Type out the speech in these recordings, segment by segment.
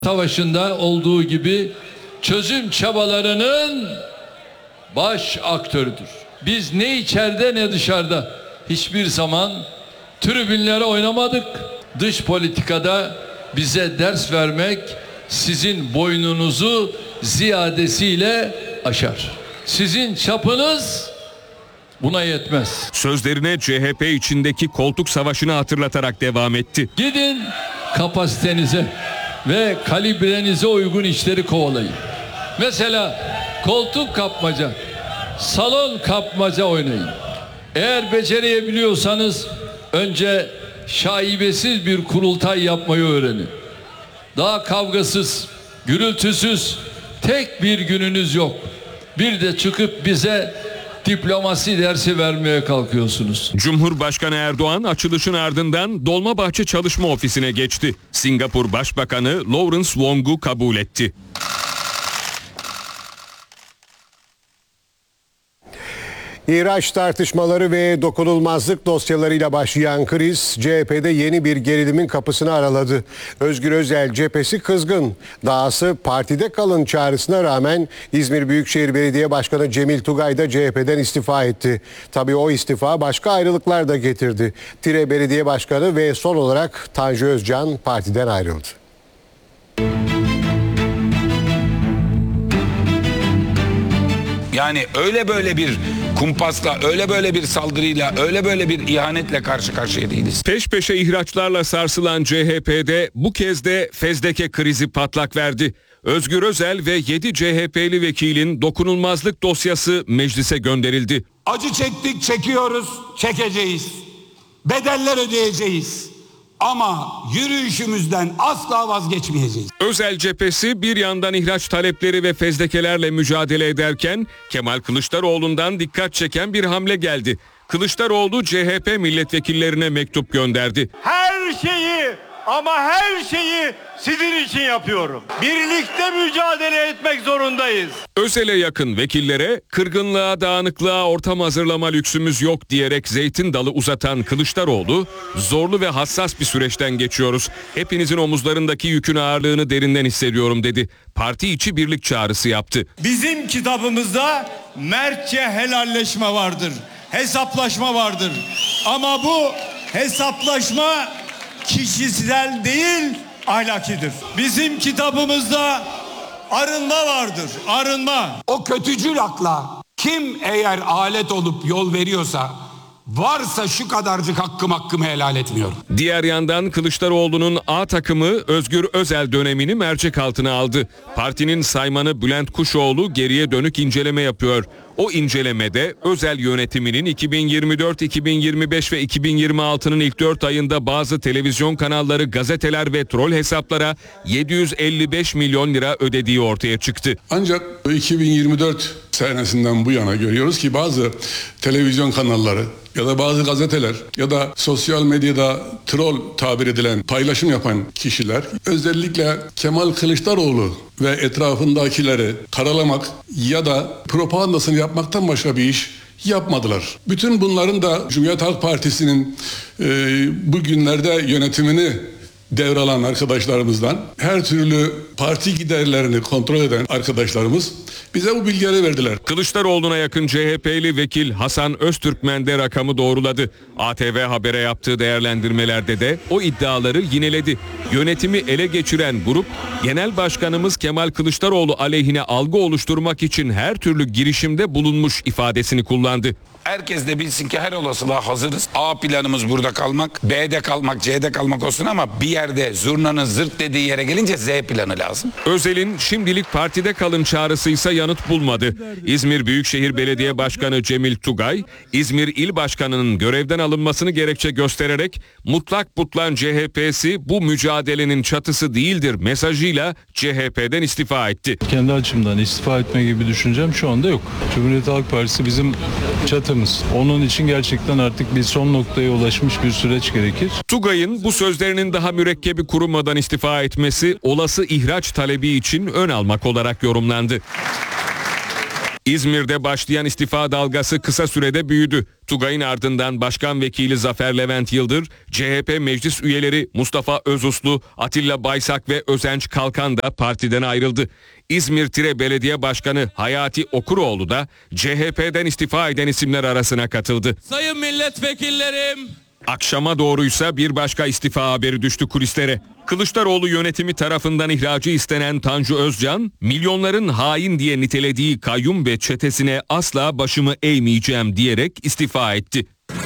Savaşında olduğu gibi çözüm çabalarının baş aktörüdür. Biz ne içeride ne dışarıda hiçbir zaman tribünlere oynamadık. Dış politikada bize ders vermek sizin boynunuzu ziyadesiyle aşar. Sizin çapınız buna yetmez. Sözlerine CHP içindeki koltuk savaşını hatırlatarak devam etti. Gidin kapasitenize ve kalibrenize uygun işleri kovalayın. Mesela koltuk kapmaca, salon kapmaca oynayın. Eğer becerebiliyorsanız önce şaibesiz bir kurultay yapmayı öğrenin. Daha kavgasız, gürültüsüz tek bir gününüz yok. Bir de çıkıp bize diplomasi dersi vermeye kalkıyorsunuz. Cumhurbaşkanı Erdoğan açılışın ardından Dolmabahçe Çalışma Ofisi'ne geçti. Singapur Başbakanı Lawrence Wong'u kabul etti. İhraç tartışmaları ve dokunulmazlık dosyalarıyla başlayan kriz CHP'de yeni bir gerilimin kapısını araladı. Özgür Özel cephesi kızgın. Dahası partide kalın çağrısına rağmen İzmir Büyükşehir Belediye Başkanı Cemil Tugay da CHP'den istifa etti. Tabii o istifa başka ayrılıklar da getirdi. Tire Belediye Başkanı ve son olarak Tanju Özcan partiden ayrıldı. Yani öyle böyle bir kumpasla, öyle böyle bir saldırıyla, öyle böyle bir ihanetle karşı karşıya değiliz. Peş peşe ihraçlarla sarsılan CHP'de bu kez de fezleke krizi patlak verdi. Özgür Özel ve 7 CHP'li vekilin dokunulmazlık dosyası meclise gönderildi. Acı çektik, çekiyoruz, çekeceğiz. Bedeller ödeyeceğiz. Ama yürüyüşümüzden asla vazgeçmeyeceğiz. Özel cephesi bir yandan ihraç talepleri ve fezlekelerle mücadele ederken Kemal Kılıçdaroğlu'ndan dikkat çeken bir hamle geldi. Kılıçdaroğlu CHP milletvekillerine mektup gönderdi. Her şeyi ama her şeyi sizin için yapıyorum. Birlikte mücadele etmek zorundayız. Özel'e yakın vekillere kırgınlığa, dağınıklığa ortam hazırlama lüksümüz yok diyerek zeytin dalı uzatan Kılıçdaroğlu, zorlu ve hassas bir süreçten geçiyoruz. Hepinizin omuzlarındaki yükün ağırlığını derinden hissediyorum dedi. Parti içi birlik çağrısı yaptı. Bizim kitabımızda mertçe helalleşme vardır. Hesaplaşma vardır. Ama bu hesaplaşma kişisel değil, ahlakidir. Bizim kitabımızda arınma vardır, arınma. O kötücül akla kim eğer alet olup yol veriyorsa, varsa şu kadarcık hakkımı helal etmiyorum. Diğer yandan Kılıçdaroğlu'nun A takımı Özgür Özel dönemini mercek altına aldı. Partinin saymanı Bülent Kuşoğlu geriye dönük inceleme yapıyor. O incelemede Özel yönetiminin 2024, 2025 ve 2026'nın ilk 4 ayında bazı televizyon kanalları, gazeteler ve troll hesaplara 755 milyon lira ödediği ortaya çıktı. Ancak 2024 senesinden bu yana görüyoruz ki bazı televizyon kanalları ya da bazı gazeteler ya da sosyal medyada troll tabir edilen paylaşım yapan kişiler özellikle Kemal Kılıçdaroğlu ve etrafındakileri karalamak ya da propagandasını yapmaktan başka bir iş yapmadılar. Bütün bunların da Cumhuriyet Halk Partisi'nin bugünlerde yönetimini devralan arkadaşlarımızdan her türlü parti giderlerini kontrol eden arkadaşlarımız bize bu bilgileri verdiler. Kılıçdaroğlu'na yakın CHP'li vekil Hasan Öztürkmen de rakamı doğruladı. ATV Haber'e yaptığı değerlendirmelerde de o iddiaları yineledi. Yönetimi ele geçiren grup, Genel Başkanımız Kemal Kılıçdaroğlu aleyhine algı oluşturmak için her türlü girişimde bulunmuş ifadesini kullandı. Herkes de bilsin ki her olasılığa hazırız. A planımız burada kalmak, B'de kalmak, C'de kalmak olsun ama bir yerde zurnanın zırt dediği yere gelince Z planı lazım. Özel'in şimdilik partide kalın çağrısıysa yanıt bulmadı. İzmir Büyükşehir Belediye Başkanı Cemil Tugay, İzmir İl Başkanı'nın görevden alınmasını gerekçe göstererek mutlak butlan CHP'si bu mücadelenin çatısı değildir mesajıyla CHP'den istifa etti. Kendi açımdan istifa etme gibi düşüncem şu anda yok. Cumhuriyet Halk Partisi bizim çatımız. Onun için gerçekten artık bir son noktaya ulaşmış bir süreç gerekir. Tugay'ın bu sözlerinin daha mürekkebi kurumadan istifa etmesi olası ihraç talebi için ön almak olarak yorumlandı. İzmir'de başlayan istifa dalgası kısa sürede büyüdü. Tugay'ın ardından Başkan Vekili Zafer Levent Yıldır, CHP meclis üyeleri Mustafa Özuslu, Atilla Baysak ve Özenç Kalkan da partiden ayrıldı. İzmir Tire Belediye Başkanı Hayati Okuroğlu da CHP'den istifa eden isimler arasına katıldı. Sayın milletvekillerim, Akşama doğruysa bir başka istifa haberi düştü kulislere. Kılıçdaroğlu yönetimi tarafından ihracı istenen Tanju Özcan, milyonların hain diye nitelediği kayyum ve çetesine asla başımı eğmeyeceğim diyerek istifa etti.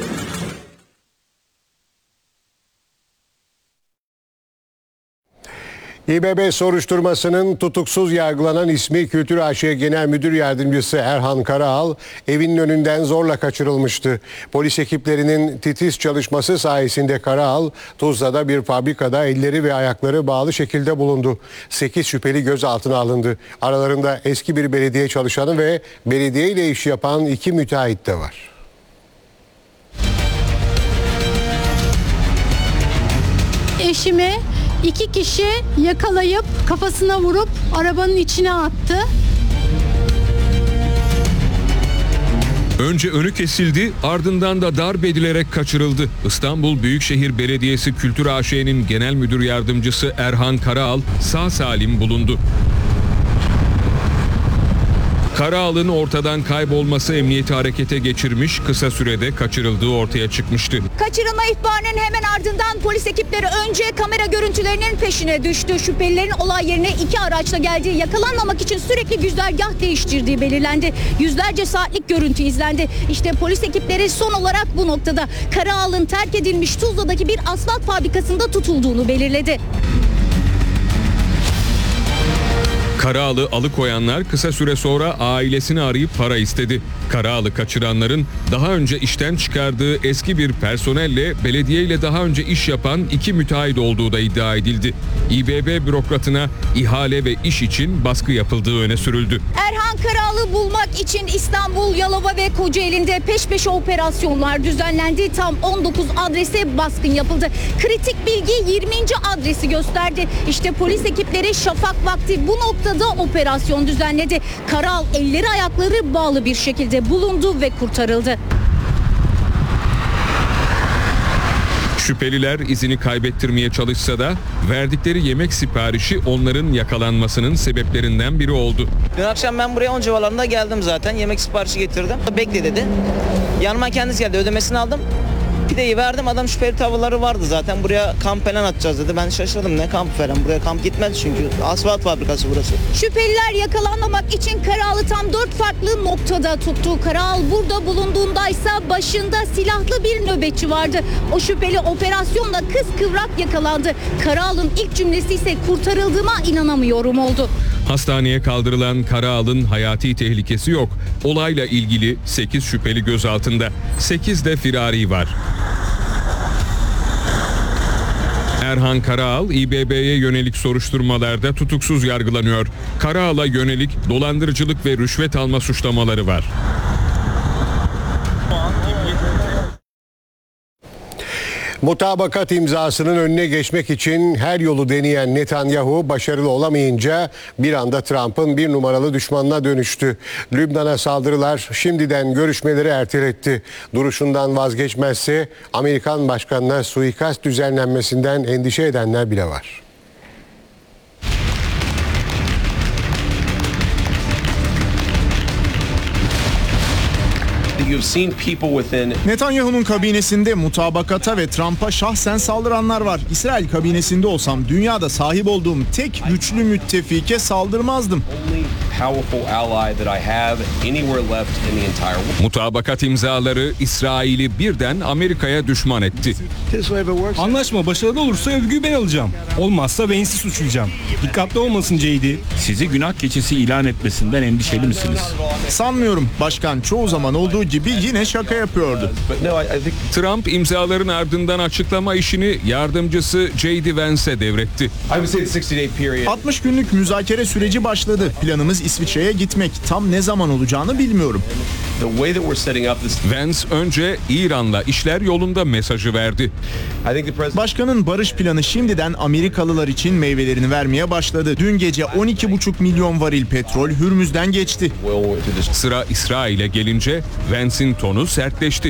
İBB soruşturmasının tutuksuz yargılanan ismi Kültür AŞ Genel Müdür Yardımcısı Erhan Karaal evinin önünden zorla kaçırılmıştı. Polis ekiplerinin titiz çalışması sayesinde Karaal Tuzla'da bir fabrikada elleri ve ayakları bağlı şekilde bulundu. 8 şüpheli gözaltına alındı. Aralarında eski bir belediye çalışanı ve belediye ile iş yapan 2 müteahhit de var. Eşimi 2 kişi yakalayıp kafasına vurup arabanın içine attı. Önce önü kesildi, ardından da darp edilerek kaçırıldı. İstanbul Büyükşehir Belediyesi Kültür AŞ'nin Genel Müdür Yardımcısı Erhan Karaal sağ salim bulundu. Karaal'ın ortadan kaybolması emniyeti harekete geçirmiş, kısa sürede kaçırıldığı ortaya çıkmıştı. Kaçırılma ihbarının hemen ardından polis ekipleri önce kamera görüntülerinin peşine düştü. Şüphelilerin olay yerine 2 araçla geldiği, yakalanmamak için sürekli güzergah değiştirdiği belirlendi. Yüzlerce saatlik görüntü izlendi. İşte polis ekipleri son olarak bu noktada Karaal'ın terk edilmiş Tuzla'daki bir asfalt fabrikasında tutulduğunu belirledi. Karaal'ı alıkoyanlar kısa süre sonra ailesini arayıp para istedi. Karaal'ı kaçıranların daha önce işten çıkardığı eski bir personelle belediye ile daha önce iş yapan 2 müteahhit olduğu da iddia edildi. İBB bürokratına ihale ve iş için baskı yapıldığı öne sürüldü. Erhan Karaal'ı bulmak için İstanbul, Yalova ve Kocaeli'nde peş peşe operasyonlar düzenlendi. Tam 19 adrese baskın yapıldı. Kritik bilgi 20. adresi gösterdi. İşte polis ekipleri şafak vakti bu noktada operasyon düzenledi. Karaal elleri ayakları bağlı bir şekilde bulundu ve kurtarıldı. Şüpheliler izini kaybettirmeye çalışsa da verdikleri yemek siparişi onların yakalanmasının sebeplerinden biri oldu. Dün akşam ben buraya 10 civarlarında geldim zaten. Yemek siparişi getirdim. Bekle dedi. Yanıma kendisi geldi. Ödemesini aldım. Pideyi verdim. Adam şüpheli tavırları vardı zaten. Buraya kamp falan atacağız dedi. Ben şaşırdım. Ne kamp falan? Buraya kamp gitmez çünkü asfalt fabrikası burası. Şüpheliler yakalanmamak için Karaal'ı tam 4 farklı noktada tuttu. Karaal burada bulunduğundaysa başında silahlı bir nöbetçi vardı. O şüpheli operasyonla kıskıvrak yakalandı. Karaal'ın ilk cümlesi ise kurtarıldığıma inanamıyorum oldu. Hastaneye kaldırılan Karaal'ın hayati tehlikesi yok. Olayla ilgili 8 şüpheli gözaltında. 8 de firari var. Erhan Karaal, İBB'ye yönelik soruşturmalarda tutuksuz yargılanıyor. Karaal'a yönelik dolandırıcılık ve rüşvet alma suçlamaları var. Mutabakat imzasının önüne geçmek için her yolu deneyen Netanyahu başarılı olamayınca bir anda Trump'ın bir numaralı düşmanına dönüştü. Lübnan'a saldırılar şimdiden görüşmeleri erteletti. Duruşundan vazgeçmezse Amerikan başkanına suikast düzenlenmesinden endişe edenler bile var. Netanyahu'nun kabinesinde mutabakata ve Trump'a şahsen saldıranlar var. İsrail kabinesinde olsam dünyada sahip olduğum tek güçlü müttefike saldırmazdım. Mutabakat imzaları İsrail'i birden Amerika'ya düşman etti. Anlaşma başarılı olursa övgüyü ben alacağım. Olmazsa ben sizi suçlayacağım. Dikkatli olmasın J.D. Sizi günah keçisi ilan etmesinden endişeli misiniz? Sanmıyorum. Başkan çoğu zaman olduğu gibi gibi yine şaka yapıyordu. Trump imzaların ardından açıklama işini yardımcısı J.D. Vance'e devretti. 60 günlük müzakere süreci başladı. Planımız İsviçre'ye gitmek. Tam ne zaman olacağını bilmiyorum. Vance önce İran'la işler yolunda mesajı verdi. Başkanın barış planı şimdiden Amerikalılar için meyvelerini vermeye başladı. Dün gece 12,5 milyon varil petrol Hürmüz'den geçti. Sıra İsrail'e gelince Vance'in tonu sertleşti.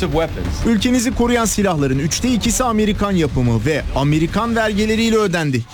Ülkenizi koruyan silahların 2/3'ü Amerikan yapımı ve Amerikan vergileriyle ödendi.